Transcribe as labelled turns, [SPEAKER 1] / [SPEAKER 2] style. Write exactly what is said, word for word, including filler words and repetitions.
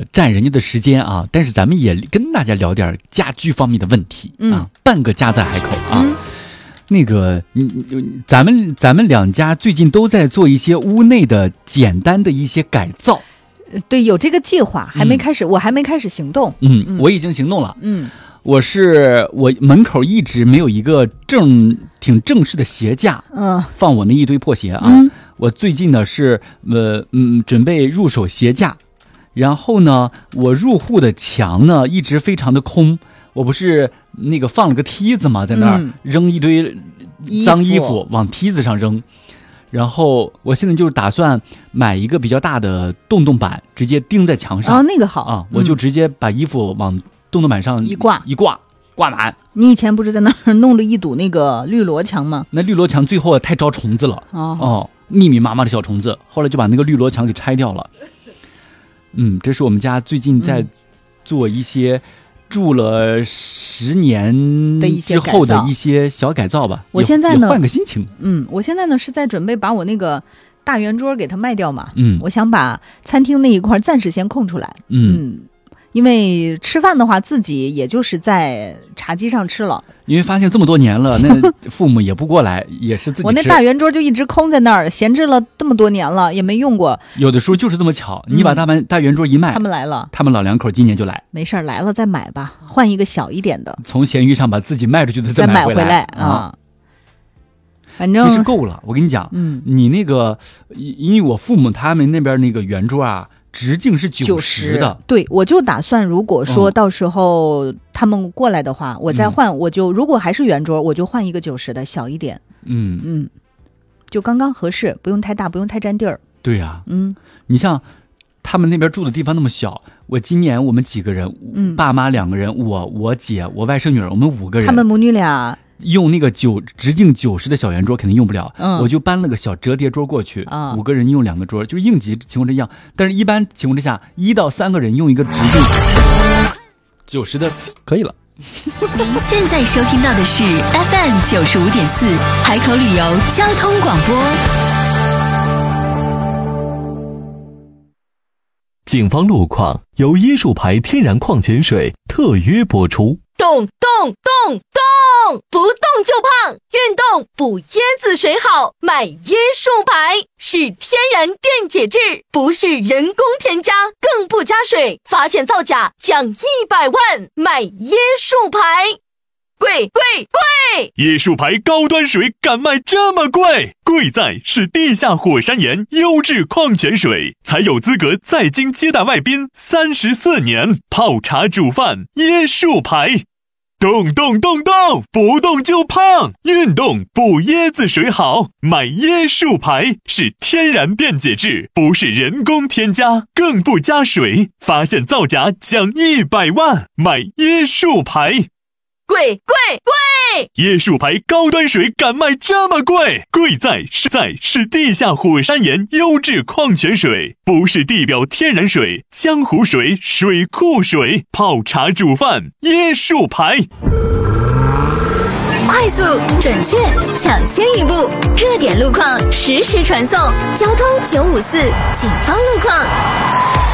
[SPEAKER 1] 占人家的时间啊，但是咱们也跟大家聊点家居方面的问题、嗯、啊，半个家在海口啊。嗯、那个，嗯，咱们咱们两家最近都在做一些屋内的简单的一些改造。
[SPEAKER 2] 对，有这个计划，还没开始，嗯、我还没开始行动。
[SPEAKER 1] 嗯，嗯我已经行动了。
[SPEAKER 2] 嗯，
[SPEAKER 1] 我是我门口一直没有一个正挺正式的鞋架，嗯，放我那一堆破鞋啊。嗯、我最近呢是呃嗯准备入手鞋架，然后呢，我入户的墙呢一直非常的空，我不是那个放了个梯子嘛，在那儿、嗯、扔一堆脏衣服往梯子上扔。然后我现在就是打算买一个比较大的洞洞板，直接钉在墙上。
[SPEAKER 2] 哦，那个好
[SPEAKER 1] 啊！我就直接把衣服往洞洞板上
[SPEAKER 2] 一挂
[SPEAKER 1] 一挂挂满。
[SPEAKER 2] 你以前不是在那儿弄了一堵那个绿萝墙吗？
[SPEAKER 1] 那绿萝墙最后太招虫子了。哦哦，密密麻麻的小虫子，后来就把那个绿萝墙给拆掉了。嗯，这是我们家最近在做一些。住了十年之后的一些小改造吧，
[SPEAKER 2] 我现在呢
[SPEAKER 1] 换个心情。
[SPEAKER 2] 嗯，我现在呢是在准备把我那个大圆桌给它卖掉嘛。
[SPEAKER 1] 嗯，
[SPEAKER 2] 我想把餐厅那一块暂时先空出来。
[SPEAKER 1] 嗯。
[SPEAKER 2] 嗯，因为吃饭的话，自己也就是在茶几上吃了。
[SPEAKER 1] 因为发现这么多年了，那父母也不过来，也是自己吃。
[SPEAKER 2] 我那大圆桌就一直空在那儿，闲置了这么多年了，也没用过。
[SPEAKER 1] 有的时候就是这么巧，你把大盘、嗯、大圆桌一卖，
[SPEAKER 2] 他们来了，
[SPEAKER 1] 他们老两口今年就来。
[SPEAKER 2] 没事来了再买吧，换一个小一点的。
[SPEAKER 1] 从闲鱼上把自己卖出去的
[SPEAKER 2] 再
[SPEAKER 1] 买回来，
[SPEAKER 2] 买回来啊。
[SPEAKER 1] 啊
[SPEAKER 2] 反正
[SPEAKER 1] 其实够了，我跟你讲，
[SPEAKER 2] 嗯，
[SPEAKER 1] 你那个，因为我父母他们那边那个圆桌啊。直径是九十的，
[SPEAKER 2] 对，我就打算如果说到时候他们过来的话，嗯、我再换，我就如果还是圆桌，我就换一个九十的小一点，
[SPEAKER 1] 嗯
[SPEAKER 2] 嗯，就刚刚合适，不用太大，不用太占地儿。
[SPEAKER 1] 对呀、啊，
[SPEAKER 2] 嗯，
[SPEAKER 1] 你像他们那边住的地方那么小，我今年我们几个人，嗯，爸妈两个人，我我姐我外甥女儿，我们五个人，
[SPEAKER 2] 他们母女俩。
[SPEAKER 1] 用那个九直径九十的小圆桌肯定用不了，
[SPEAKER 2] 嗯，
[SPEAKER 1] 我就搬了个小折叠桌过去，
[SPEAKER 2] 啊，
[SPEAKER 1] 五个人用两个桌，就是应急情况这样。但是一般情况之下，一到三个人用一个直径九十的可以了。
[SPEAKER 3] 您现在收听到的是 F M 九十五点四海口旅游交通广播。
[SPEAKER 4] 警方路况由椰树牌天然矿泉水特约播出。
[SPEAKER 5] 动动动动，不动就胖，运动补椰子水好，买椰树牌是天然电解质，不是人工添加，更不加水，发现造假奖一百万，买椰树牌。贵贵贵！
[SPEAKER 4] 椰树牌高端水敢卖这么贵？贵在是地下火山岩优质矿泉水，才有资格在京接待外宾三十四年，泡茶煮饭椰树牌。动动动动，不动就胖，运动补椰子水好，买椰树牌是天然电解质，不是人工添加，更不加水，发现造假奖一百万，买椰树牌。
[SPEAKER 5] 贵贵贵！
[SPEAKER 4] 椰树牌高端水敢卖这么贵？贵在是在是地下火山岩优质矿泉水，不是地表天然水、江湖水、水库水，泡茶煮饭椰树牌。
[SPEAKER 3] 快速、准确、抢先一步，热点路况实时传送，交通九五四警方路况。